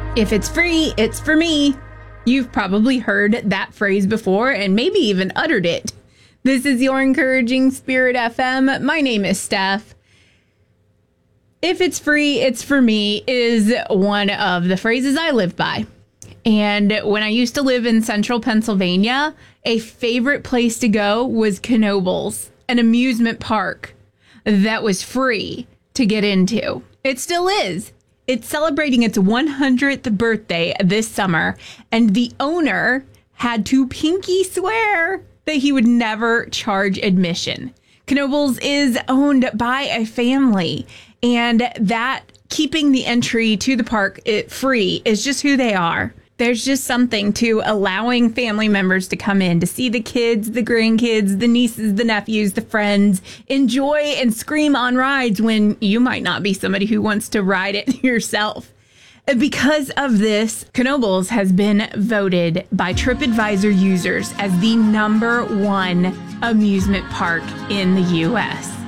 If it's free, it's for me. You've probably heard that phrase before and maybe even uttered it. This is your Encouraging Spirit FM. My name is Steph. If it's free, it's for me is one of the phrases I live by. And when I used to live in central Pennsylvania, a favorite place to go was Knoebels, an amusement park that was free to get into. It still is. It's celebrating its 100th birthday this summer, and the owner had to pinky swear that he would never charge admission. Knoebels is owned by a family, and that keeping the entry to the park free is just who they are. There's just something to allowing family members to come in to see the kids, the grandkids, the nieces, the nephews, the friends, enjoy and scream on rides when you might not be somebody who wants to ride it yourself. Because of this, Knoebels has been voted by TripAdvisor users as the #1 amusement park in the U.S.